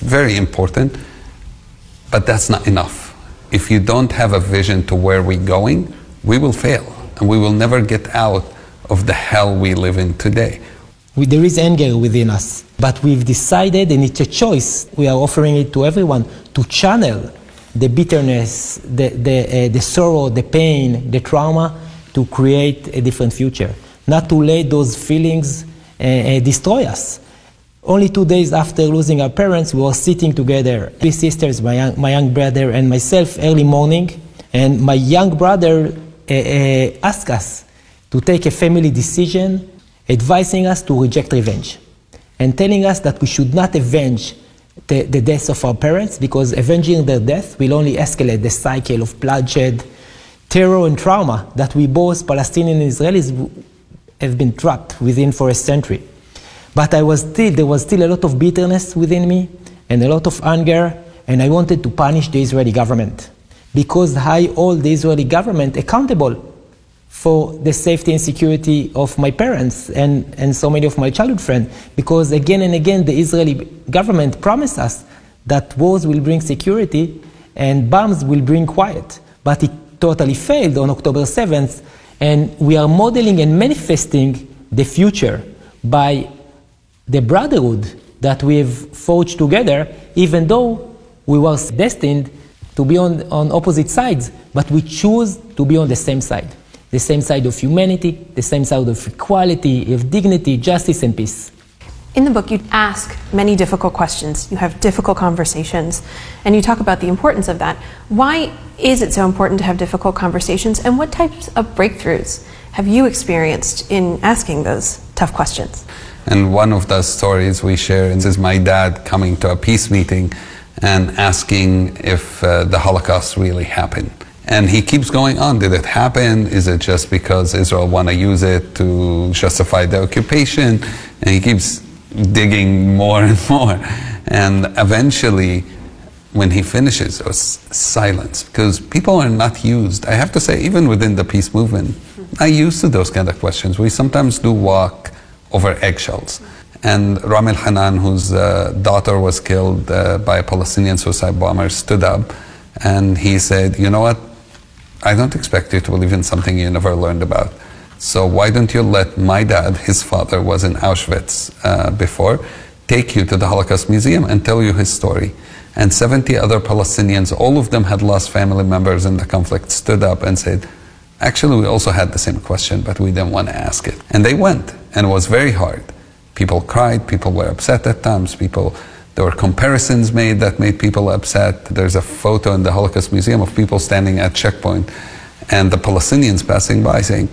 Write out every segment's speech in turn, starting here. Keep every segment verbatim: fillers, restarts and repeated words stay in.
very important, but that's not enough. If you don't have a vision to where we're going, we will fail, and we will never get out of the hell we live in today. We, there is anger within us, but we've decided, and it's a choice, we are offering it to everyone, to channel the bitterness, the, the, uh, the sorrow, the pain, the trauma, to create a different future. Not to let those feelings uh, uh, destroy us. Only two days after losing our parents, we were sitting together, three sisters, my young, my young brother and myself, early morning, and my young brother uh, uh, asked us to take a family decision, advising us to reject revenge, and telling us that we should not avenge the, the deaths of our parents, because avenging their death will only escalate the cycle of bloodshed, terror and trauma that we both, Palestinians and Israelis, have been trapped within for a century. But I was still, there was still a lot of bitterness within me and a lot of anger, and I wanted to punish the Israeli government because I hold the Israeli government accountable for the safety and security of my parents and, and so many of my childhood friends, because again and again the Israeli government promised us that wars will bring security and bombs will bring quiet. But it totally failed on October seventh, and we are modeling and manifesting the future by the brotherhood that we have forged together, even though we were destined to be on, on opposite sides, but we choose to be on the same side. The same side of humanity, the same side of equality, of dignity, justice, and peace. In the book, you ask many difficult questions. You have difficult conversations, and you talk about the importance of that. Why is it so important to have difficult conversations, and what types of breakthroughs have you experienced in asking those tough questions? And one of the stories we share is my dad coming to a peace meeting and asking if uh, the Holocaust really happened. And he keeps going on. Did it happen? Is it just because Israel want to use it to justify the occupation? And he keeps digging more and more. And eventually, when he finishes, there was silence, because people are not used. I have to say, even within the peace movement, not used to those kind of questions. We sometimes do walk over eggshells. And Rami al-Hanan, whose uh, daughter was killed uh, by a Palestinian suicide bomber, stood up and he said, you know what? I don't expect you to believe in something you never learned about. So why don't you let my dad, his father was in Auschwitz uh, before, take you to the Holocaust Museum and tell you his story. And seventy other Palestinians, all of them had lost family members in the conflict, stood up and said, actually we also had the same question, but we didn't want to ask it. And they went, and it was very hard. People cried, people were upset at times, people, there were comparisons made that made people upset. There's a photo in the Holocaust Museum of people standing at checkpoint and the Palestinians passing by saying,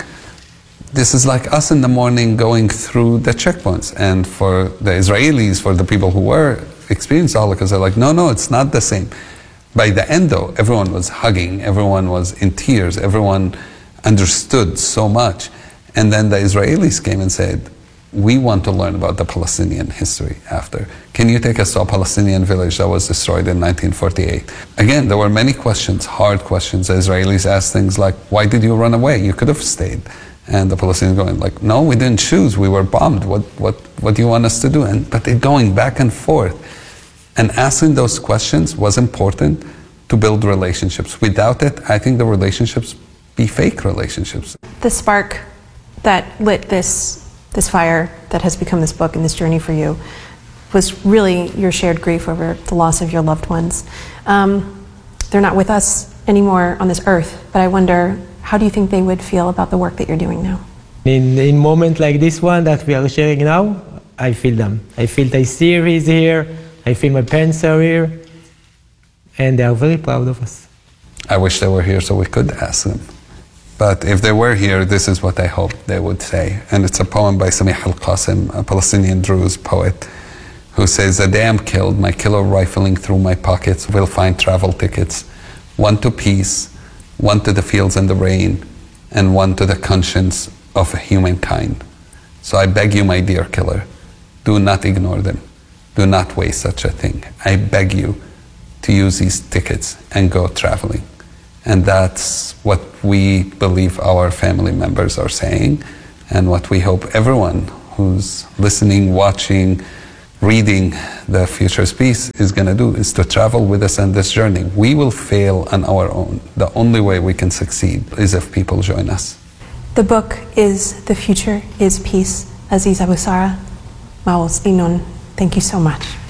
this is like us in the morning going through the checkpoints. And for the Israelis, for the people who were experienced the Holocaust, they're like, no, no, it's not the same. By the end though, everyone was hugging, everyone was in tears, everyone understood so much. And then the Israelis came and said, we want to learn about the Palestinian history after. Can you take us to a Palestinian village that was destroyed in nineteen forty-eight? Again, there were many questions, hard questions. The Israelis asked things like, why did you run away? You could have stayed. And the Palestinians going like, no, we didn't choose. We were bombed. What, what, what do you want us to do? And, but they're going back and forth. And asking those questions was important to build relationships. Without it, I think the relationships be fake relationships. The spark that lit this this fire that has become this book and this journey for you was really your shared grief over the loss of your loved ones. Um, they're not with us anymore on this earth, but I wonder, how do you think they would feel about the work that you're doing now? In in moment like this one that we are sharing now, I feel them. I feel the series here, I feel my parents are here, and they are very proud of us. I wish they were here so we could ask them. But if they were here, this is what I hope they would say. And it's a poem by Samih al-Qasim, a Palestinian Druze poet, who says, the day I'm killed, my killer rifling through my pockets will find travel tickets, one to peace, one to the fields and the rain, and one to the conscience of humankind. So I beg you, my dear killer, do not ignore them. Do not waste such a thing. I beg you to use these tickets and go traveling. And that's what we believe our family members are saying, and what we hope everyone who's listening, watching, reading The Future is Peace is going to do is to travel with us on this journey. We will fail on our own. The only way we can succeed is if people join us. The book is The Future is Peace. Aziz Abusara, Maoz Inon, thank you so much.